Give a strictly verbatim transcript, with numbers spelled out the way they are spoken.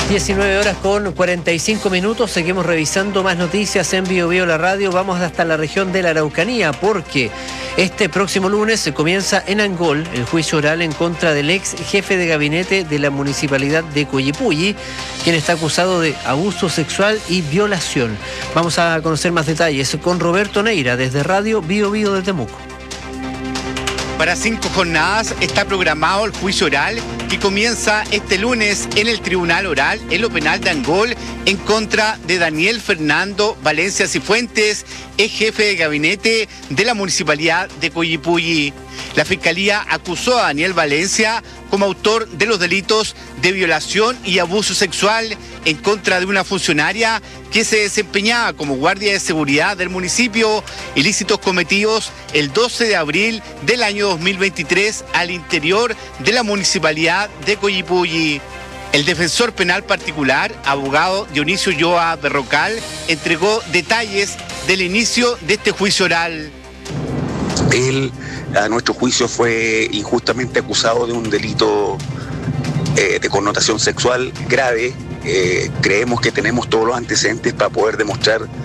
diecinueve horas con cuarenta y cinco minutos, seguimos revisando más noticias en Bio Bio la radio. Vamos hasta la región de la Araucanía porque este próximo lunes se comienza en Angol el juicio oral en contra del ex jefe de gabinete de la municipalidad de Coyipulli, quien está acusado de abuso sexual y violación. Vamos a conocer más detalles con Roberto Neira desde Radio Bio Bio de Temuco. Para cinco jornadas está programado el juicio oral que comienza este lunes en el Tribunal Oral en lo penal de Angol en contra de Daniel Fernando Valencia Cifuentes, ex jefe de gabinete de la municipalidad de Coyipulli. La Fiscalía acusó a Daniel Valencia como autor de los delitos de violación y abuso sexual en contra de una funcionaria que se desempeñaba como guardia de seguridad del municipio, ilícitos cometidos el doce de abril del año dos mil veintitrés al interior de la municipalidad de Coyipulli. El defensor penal particular, abogado Dionisio Ulloa Berrocal, entregó detalles del inicio de este juicio oral. Él, a nuestro juicio, fue injustamente acusado de un delito eh, de connotación sexual grave. Eh, creemos que tenemos todos los antecedentes para poder demostrar